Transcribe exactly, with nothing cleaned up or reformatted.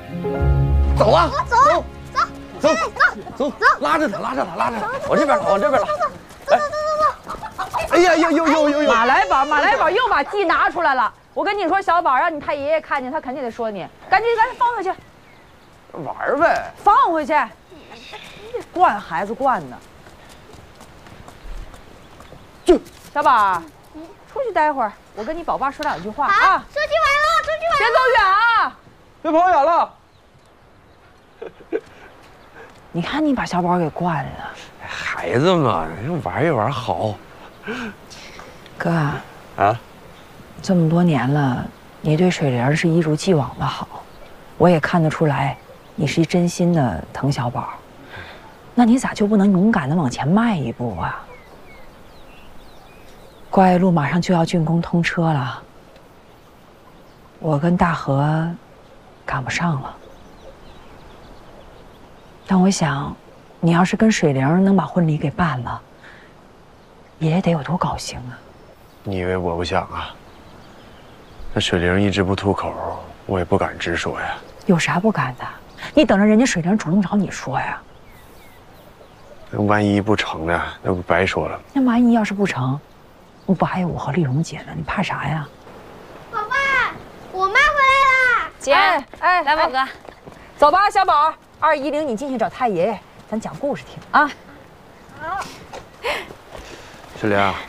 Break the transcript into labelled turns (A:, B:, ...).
A: 走啊！
B: 走走
A: 走走走，拉着他，拉着他，拉着他，往这边拉，往这边拉。走走走走走！哎呀，呦呦呦呦呦！
C: 马来宝，马来宝又把鸡拿出来了。我跟你说，小宝，让你太爷爷看见，他肯定得说你。赶紧赶紧放回去，
A: 玩呗。
C: 放回去。你这惯孩子惯的。
A: 就
C: 小宝，出去待会儿，我跟你宝爸说两句话啊。
B: 出去玩了，出去玩。
C: 别走远啊！
A: 别跑远了。
C: 你看你把小宝给惯了。
A: 孩子嘛，玩一玩好。
C: 哥
A: 啊，
C: 这么多年了，你对水玲是一如既往的好，我也看得出来，你是真心的疼小宝。那你咋就不能勇敢的往前迈一步啊？关爱路马上就要竣工通车了，我跟大河赶不上了。但我想，你要是跟水玲能把婚礼给办了，爷爷得有多高兴啊！
D: 你以为我不想啊？那水玲一直不吐口，我也不敢直说呀。
C: 有啥不敢的？你等着人家水玲主动找你说呀。
D: 那万一不成呢？那不白说了？
C: 那万一要是不成，那不还有我和丽蓉姐呢？你怕啥呀？
B: 宝爸，我妈回来啦！
C: 姐，哎，哎
E: 来，宝哥，
C: 走吧，小宝。二姨领你进去找太爷爷，咱讲故事听啊。
D: 水玲，